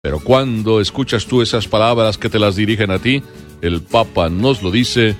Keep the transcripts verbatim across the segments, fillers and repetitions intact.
Pero cuando escuchas tú esas palabras que te las dirigen a ti, el Papa nos lo dice,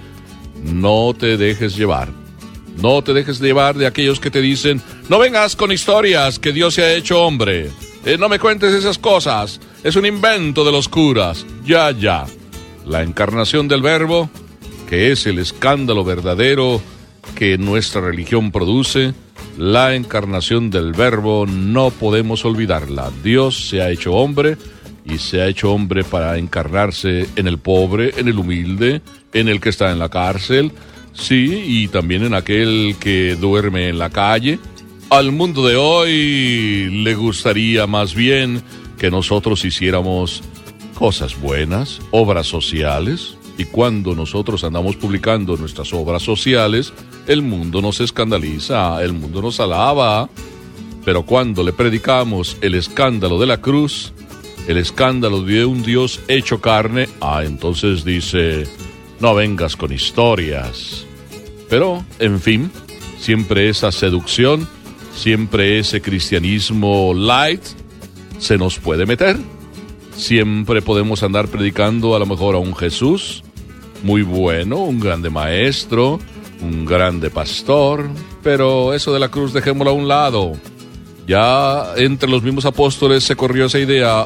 no te dejes llevar. No te dejes llevar de aquellos que te dicen, no vengas con historias que Dios se ha hecho hombre. Eh, no me cuentes esas cosas. Es un invento de los curas. Ya, ya. La encarnación del Verbo, que es el escándalo verdadero que nuestra religión produce, la encarnación del Verbo no podemos olvidarla. Dios se ha hecho hombre y se ha hecho hombre para encarnarse en el pobre, en el humilde, en el que está en la cárcel, sí, y también en aquel que duerme en la calle. Al mundo de hoy le gustaría más bien que nosotros hiciéramos cosas buenas, obras sociales, y cuando nosotros andamos publicando nuestras obras sociales, el mundo nos escandaliza, el mundo nos alaba. Pero cuando le predicamos el escándalo de la cruz, el escándalo de un Dios hecho carne, ah, entonces dice, no vengas con historias. Pero, en fin, siempre esa seducción, siempre ese cristianismo light se nos puede meter. Siempre podemos andar predicando a lo mejor a un Jesús muy bueno, un grande maestro, un grande pastor, pero eso de la cruz dejémoslo a un lado. Ya entre los mismos apóstoles se corrió esa idea.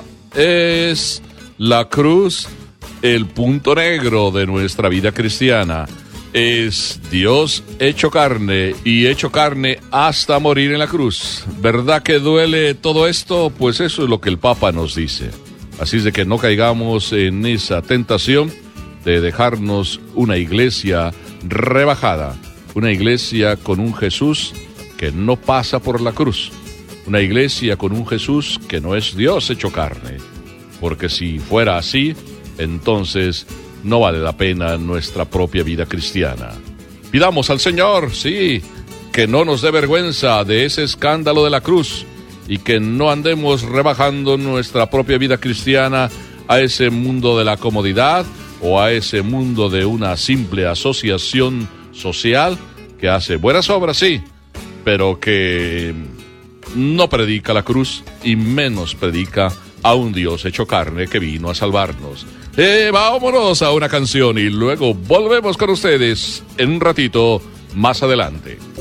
Es la cruz el punto negro de nuestra vida cristiana. Es Dios hecho carne y hecho carne hasta morir en la cruz. ¿Verdad que duele todo esto? Pues eso es lo que el Papa nos dice. Así es de que no caigamos en esa tentación de dejarnos una iglesia rebajada, una iglesia con un Jesús que no pasa por la cruz, una iglesia con un Jesús que no es Dios hecho carne, porque si fuera así, entonces no vale la pena nuestra propia vida cristiana. Pidamos al Señor, sí, que no nos dé vergüenza de ese escándalo de la cruz y que no andemos rebajando nuestra propia vida cristiana a ese mundo de la comodidad o a ese mundo de una simple asociación social que hace buenas obras, sí, pero que no predica la cruz y menos predica a un Dios hecho carne que vino a salvarnos. Eh, vámonos a una canción y luego volvemos con ustedes en un ratito más adelante.